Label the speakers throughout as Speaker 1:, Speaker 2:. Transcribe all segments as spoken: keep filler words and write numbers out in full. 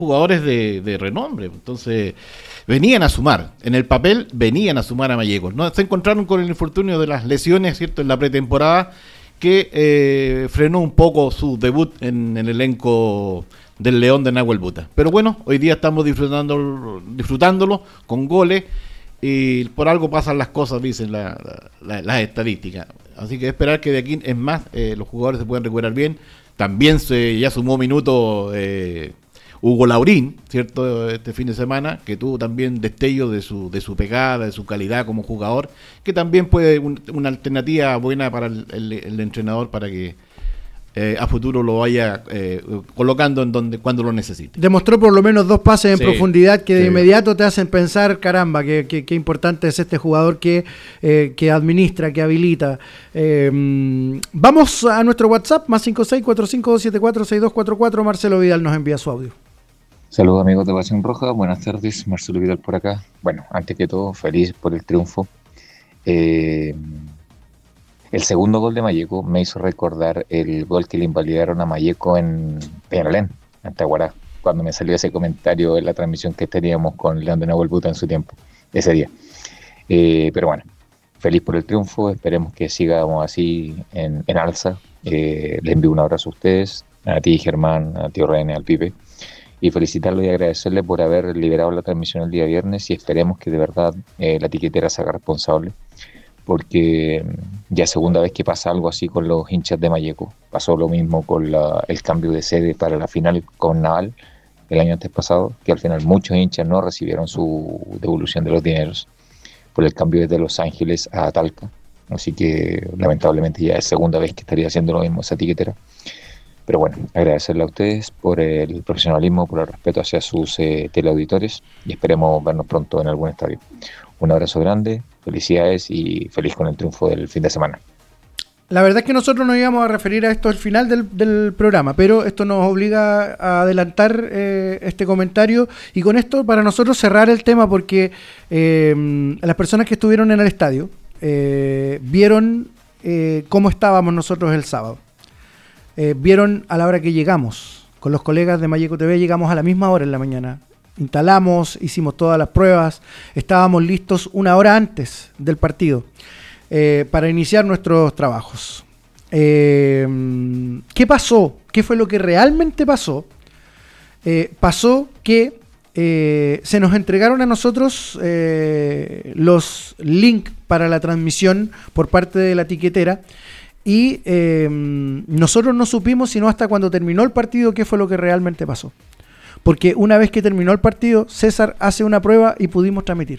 Speaker 1: jugadores de, de renombre. Entonces, venían a sumar. En el papel, venían a sumar a Mallecos. ¿No? Se encontraron con el infortunio de las lesiones, ¿cierto?, en la pretemporada, que eh, frenó un poco su debut en, en el elenco del León de Nahuel Buta. Pero bueno, hoy día estamos disfrutando, disfrutándolo con goles, y por algo pasan las cosas, dicen la, la, las estadísticas. Así que esperar que de aquí en más eh, los jugadores se puedan recuperar bien. También se ya sumó minutos eh, Hugo Laurín, ¿cierto?, este fin de semana, que tuvo también destello de su de su pegada, de su calidad como jugador, que también puede un, una alternativa buena para el, el, el entrenador para que eh, a futuro lo vaya eh, colocando en donde cuando lo necesite.
Speaker 2: Demostró por lo menos dos pases en
Speaker 1: sí,
Speaker 2: profundidad que de
Speaker 1: sí. inmediato
Speaker 2: te hacen pensar, caramba, qué que, que importante es este jugador que, eh, que administra, que habilita. Eh, vamos a nuestro WhatsApp, más cinco seis cuatro cinco dos siete cuatro seis dos cuatro cuatro. Marcelo Vidal nos envía su audio.
Speaker 3: Saludos amigos de Pasión Roja, buenas tardes, Marcelo Vidal por acá. Bueno, antes que todo, feliz por el triunfo. Eh, el segundo gol de Malleco me hizo recordar el gol que le invalidaron a Malleco en Peñalolén, en Tahuará, cuando me salió ese comentario en la transmisión que teníamos con León de Nahuel Buta en su tiempo, ese día. Eh, pero bueno, feliz por el triunfo, esperemos que sigamos así en, en alza. Eh, les envío un abrazo a ustedes, a ti Germán, a tío René, al Pipe. Y felicitarlo y agradecerle por haber liberado la transmisión el día viernes, y esperemos que de verdad eh, la tiquetera se haga responsable, porque ya es segunda vez que pasa algo así con los hinchas de Malleco. Pasó lo mismo con la, el cambio de sede para la final con Naval el año antes pasado, que al final muchos hinchas no recibieron su devolución de los dineros por el cambio desde Los Ángeles a Talca. Así que lamentablemente ya es segunda vez que estaría haciendo lo mismo esa tiquetera. Pero bueno, agradecerle a ustedes por el profesionalismo, por el respeto hacia sus eh, teleauditores, y esperemos vernos pronto en algún estadio. Un abrazo grande, felicidades y feliz con el triunfo del fin de semana.
Speaker 2: La verdad es que nosotros nos íbamos a referir a esto al final del, del programa, pero esto nos obliga a adelantar eh, este comentario, y con esto para nosotros cerrar el tema, porque eh, las personas que estuvieron en el estadio eh, vieron eh, cómo estábamos nosotros el sábado. Eh, vieron a la hora que llegamos. Con los colegas de Malleco T V llegamos a la misma hora en la mañana. Instalamos, hicimos todas las pruebas, estábamos listos una hora antes del partido eh, para iniciar nuestros trabajos. Eh, ¿Qué pasó? ¿Qué fue lo que realmente pasó? Eh, pasó que eh, se nos entregaron a nosotros eh, los links para la transmisión por parte de la tiquetera, y eh, nosotros no supimos sino hasta cuando terminó el partido qué fue lo que realmente pasó. Porque una vez que terminó el partido, César hace una prueba y pudimos transmitir.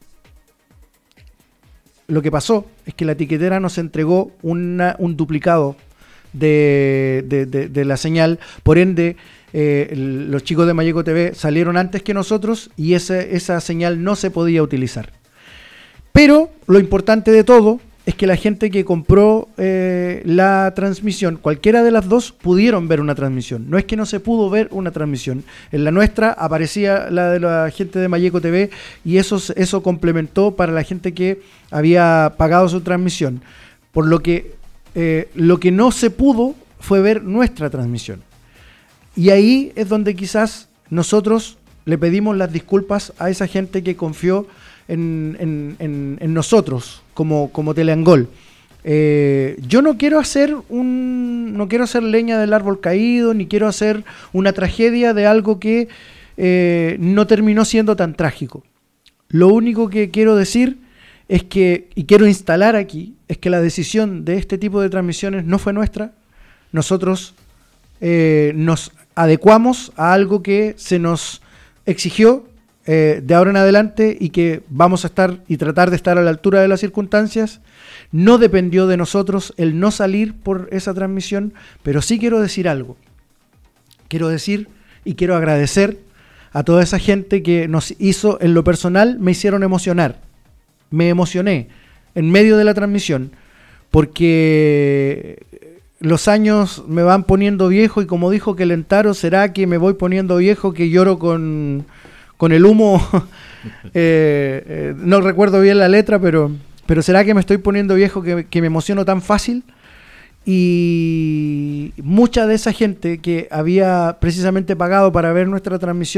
Speaker 2: Lo que pasó es que la tiquetera nos entregó una, un duplicado de, de, de, de la señal, por ende eh, el, los chicos de Malleco T V salieron antes que nosotros y esa, esa señal no se podía utilizar. Pero lo importante de todo es que la gente que compró eh, la transmisión, cualquiera de las dos, pudieron ver una transmisión. No es que no se pudo ver una transmisión. En la nuestra aparecía la de la gente de Malleco T V, y eso, eso complementó para la gente que había pagado su transmisión. Por lo que eh, lo que no se pudo fue ver nuestra transmisión. Y ahí es donde quizás nosotros le pedimos las disculpas a esa gente que confió En, en, en, en nosotros como, como Teleangol. Eh, yo no quiero hacer un no quiero hacer leña del árbol caído, ni quiero hacer una tragedia de algo que eh, no terminó siendo tan trágico. Lo único que quiero decir es que, y quiero instalar aquí, es que la decisión de este tipo de transmisiones no fue nuestra. Nosotros eh, nos adecuamos a algo que se nos exigió Eh, de ahora en adelante, y que vamos a estar y tratar de estar a la altura de las circunstancias. No dependió de nosotros el no salir por esa transmisión, pero sí quiero decir algo. Quiero decir y quiero agradecer a toda esa gente que nos hizo, en lo personal, me hicieron emocionar. Me emocioné en medio de la transmisión, porque los años me van poniendo viejo, y como dijo Kelentaro, ¿será que me voy poniendo viejo que lloro con... con el humo? eh, eh, no recuerdo bien la letra, pero, pero ¿será que me estoy poniendo viejo que, que me emociono tan fácil? y mucha de esa gente que había precisamente pagado para ver nuestra transmisión